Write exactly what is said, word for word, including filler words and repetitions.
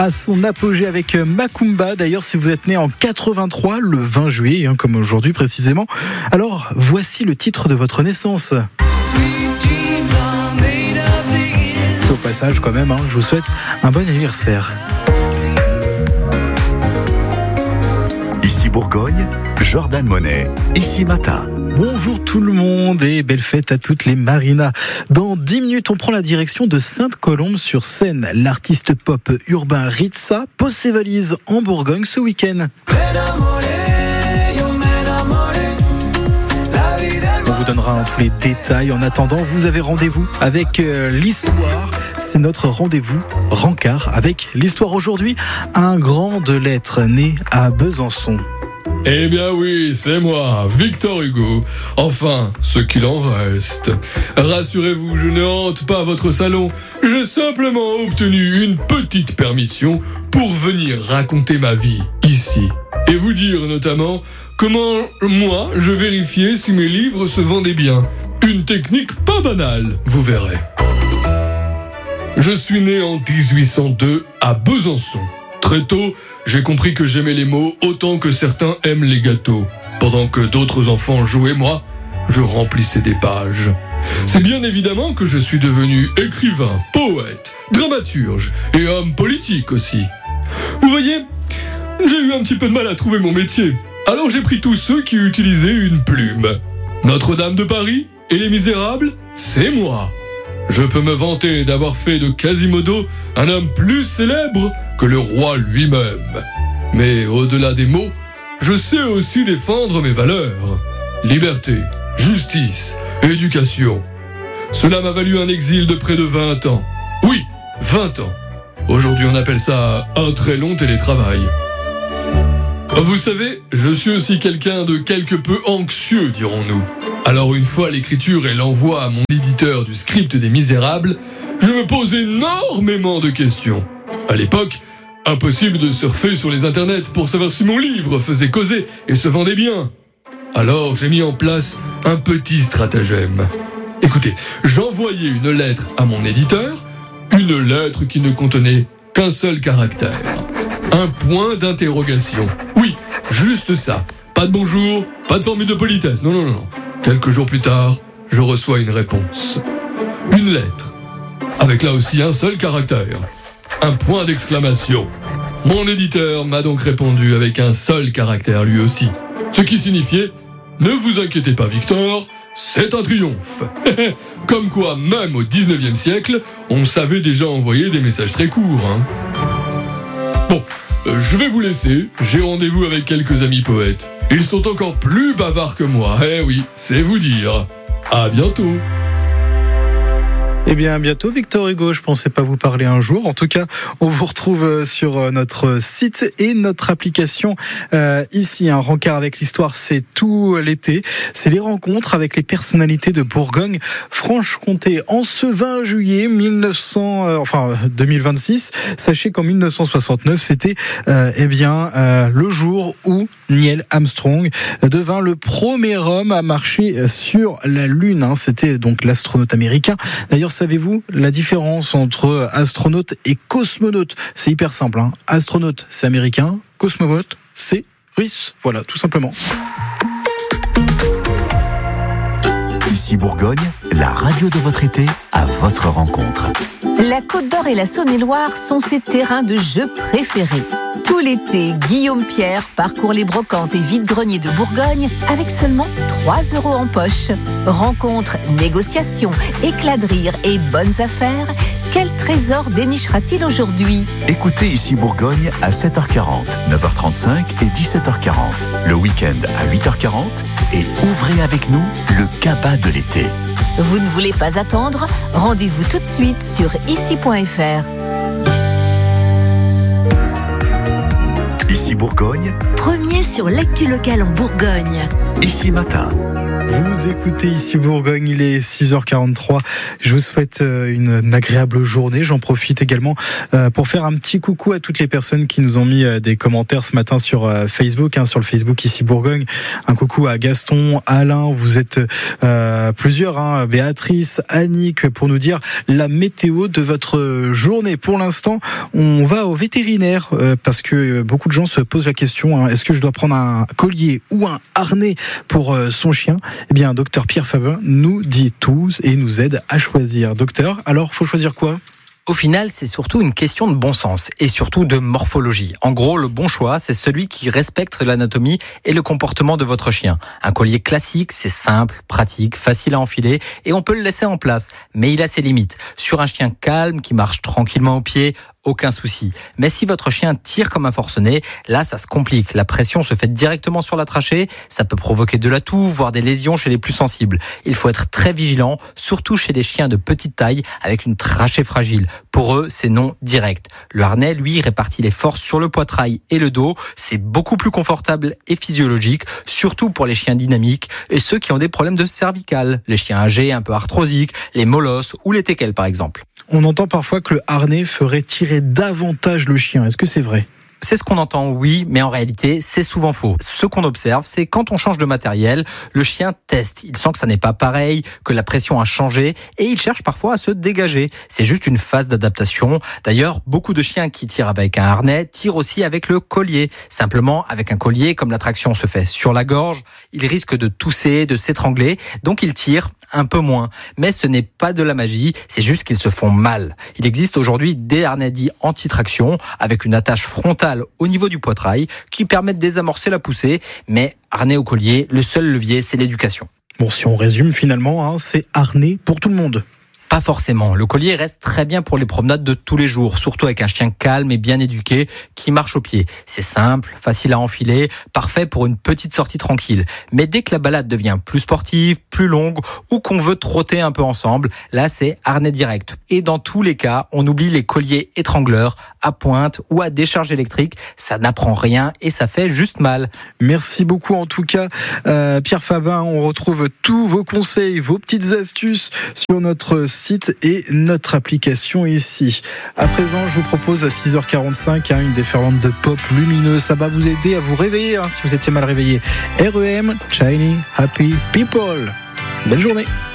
à son apogée avec Macumba. D'ailleurs, si vous êtes né en quatre-vingt-trois, le vingt juillet, hein, comme aujourd'hui précisément, alors voici le titre de votre naissance. Au passage, quand même, hein, je vous souhaite un bon anniversaire. Ici Bourgogne, Jordan Monet, ici matin. Bonjour tout le monde et belle fête à toutes les marinas. Dans dix minutes, on prend la direction de Sainte-Colombe-sur-Seine. L'artiste pop urbain Ritza pose ses valises en Bourgogne ce week-end. On vous donnera hein, tous les détails. En attendant, vous avez rendez-vous avec euh, l'histoire. C'est notre rendez-vous rencard avec l'histoire aujourd'hui. Un grand de lettres né à Besançon. Eh bien oui, c'est moi, Victor Hugo. Enfin, ce qu'il en reste. Rassurez-vous, je ne hante pas votre salon. J'ai simplement obtenu une petite permission pour venir raconter ma vie ici. Et vous dire notamment comment moi je vérifiais si mes livres se vendaient bien. Une technique pas banale, vous verrez. Je suis né en dix-huit cent deux à Besançon. Très tôt, j'ai compris que j'aimais les mots autant que certains aiment les gâteaux. Pendant que d'autres enfants jouaient, moi, je remplissais des pages. C'est bien évidemment que je suis devenu écrivain, poète, dramaturge et homme politique aussi. Vous voyez, j'ai eu un petit peu de mal à trouver mon métier. Alors j'ai pris tous ceux qui utilisaient une plume. Notre-Dame de Paris et Les Misérables, c'est moi. Je peux me vanter d'avoir fait de Quasimodo un homme plus célèbre que le roi lui-même. Mais au-delà des mots, je sais aussi défendre mes valeurs. Liberté, justice, éducation. Cela m'a valu un exil de près de vingt ans. Oui, vingt ans. Aujourd'hui, on appelle ça un très long télétravail. Vous savez, je suis aussi quelqu'un de quelque peu anxieux, dirons-nous. Alors une fois l'écriture et l'envoi à mon éditeur du script des Misérables, je me pose énormément de questions. À l'époque, impossible de surfer sur les internets pour savoir si mon livre faisait causer et se vendait bien. Alors j'ai mis en place un petit stratagème. Écoutez, j'envoyais une lettre à mon éditeur, une lettre qui ne contenait qu'un seul caractère. Un point d'interrogation. Oui, juste ça. Pas de bonjour, pas de formule de politesse. Non, non, non. Quelques jours plus tard, je reçois une réponse. Une lettre. Avec là aussi un seul caractère. Un point d'exclamation. Mon éditeur m'a donc répondu avec un seul caractère lui aussi. Ce qui signifiait « Ne vous inquiétez pas Victor, c'est un triomphe ». Comme quoi, même au dix-neuvième siècle, on savait déjà envoyer des messages très courts. Hein. Bon, euh, je vais vous laisser. J'ai rendez-vous avec quelques amis poètes. Ils sont encore plus bavards que moi. Eh oui, c'est vous dire. À bientôt. Eh bien, à bientôt, Victor Hugo. Je pensais pas vous parler un jour. En tout cas, on vous retrouve sur notre site et notre application. Euh, ici, un rencard avec l'histoire, c'est tout l'été. C'est les rencontres avec les personnalités de Bourgogne-Franche-Comté. En ce vingt juillet mille neuf cents, euh, enfin deux mille vingt-six, sachez qu'en mille neuf cent soixante-neuf, c'était euh, eh bien euh, le jour où Neil Armstrong devint le premier homme à marcher sur la Lune. Hein. C'était donc l'astronaute américain. D'ailleurs, savez-vous la différence entre astronaute et cosmonaute? C'est hyper simple. Hein. Astronaute, c'est américain. Cosmonaute, c'est russe. Voilà, tout simplement. Ici Bourgogne, la radio de votre été à votre rencontre. La Côte d'Or et la Saône-et-Loire sont ses terrains de jeu préférés. Tout l'été, Guillaume Pierre parcourt les brocantes et vides-greniers de Bourgogne avec seulement trois euros en poche. Rencontres, négociations, éclats de rire et bonnes affaires. Quel trésor dénichera-t-il aujourd'hui? Écoutez Ici Bourgogne à sept heures quarante, neuf heures trente-cinq et dix-sept heures quarante. Le week-end à huit heures quarante et ouvrez avec nous le cabas de l'été. Vous ne voulez pas attendre? Rendez-vous tout de suite sur ici point f r. Ici Bourgogne, premier sur l'actu locale en Bourgogne. Ici matin. Vous écoutez ici Bourgogne, il est six heures quarante-trois. Je vous souhaite une, une agréable journée. J'en profite également pour faire un petit coucou à toutes les personnes qui nous ont mis des commentaires ce matin sur Facebook, hein, sur le Facebook ici Bourgogne. Un coucou à Gaston, Alain, vous êtes euh, plusieurs, hein, Béatrice, Annick, pour nous dire la météo de votre journée. Pour l'instant, on va au vétérinaire euh, parce que beaucoup de gens se posent la question, hein, est-ce que je dois prendre un collier ou un harnais pour euh, son chien ? Eh bien, docteur Pierre Fabin nous dit tout et nous aide à choisir. Docteur, alors, faut choisir quoi ? Au final, c'est surtout une question de bon sens et surtout de morphologie. En gros, le bon choix, c'est celui qui respecte l'anatomie et le comportement de votre chien. Un collier classique, c'est simple, pratique, facile à enfiler et on peut le laisser en place. Mais il a ses limites. Sur un chien calme qui marche tranquillement au pied, aucun souci. Mais si votre chien tire comme un forcené, là, ça se complique. La pression se fait directement sur la trachée. Ça peut provoquer de la toux, voire des lésions chez les plus sensibles. Il faut être très vigilant, surtout chez les chiens de petite taille avec une trachée fragile. Pour eux, c'est non direct. Le harnais, lui, répartit les forces sur le poitrail et le dos. C'est beaucoup plus confortable et physiologique, surtout pour les chiens dynamiques et ceux qui ont des problèmes de cervicales. Les chiens âgés, un peu arthrosiques, les molosses ou les teckels, par exemple. On entend parfois que le harnais ferait tirer davantage le chien. Est-ce que c'est vrai ? C'est ce qu'on entend, oui, mais en réalité, c'est souvent faux. Ce qu'on observe, c'est quand on change de matériel, le chien teste. Il sent que ça n'est pas pareil, que la pression a changé, et il cherche parfois à se dégager. C'est juste une phase d'adaptation. D'ailleurs, beaucoup de chiens qui tirent avec un harnais tirent aussi avec le collier. Simplement, avec un collier, comme la traction se fait sur la gorge, il risque de tousser, de s'étrangler, donc il tire un peu moins. Mais ce n'est pas de la magie, c'est juste qu'ils se font mal. Il existe aujourd'hui des harnais dits anti-traction, avec une attache frontale au niveau du poitrail qui permettent de désamorcer la poussée, mais harnais au collier, le seul levier, c'est l'éducation. Bon, si on résume finalement, hein, c'est harnais pour tout le monde. Pas forcément. Le collier reste très bien pour les promenades de tous les jours, surtout avec un chien calme et bien éduqué qui marche au pied. C'est simple, facile à enfiler, parfait pour une petite sortie tranquille. Mais dès que la balade devient plus sportive, plus longue ou qu'on veut trotter un peu ensemble, là c'est harnais direct. Et dans tous les cas, on oublie les colliers étrangleurs à pointe ou à décharge électrique. Ça n'apprend rien et ça fait juste mal. Merci beaucoup en tout cas, euh, Pierre Fabin. On retrouve tous vos conseils, vos petites astuces sur notre site et notre application ici. À présent, je vous propose à six heures quarante-cinq hein, une déferlante de pop lumineuse. Ça va vous aider à vous réveiller hein, si vous étiez mal réveillé. R E M, Shiny Happy People. Belle journée.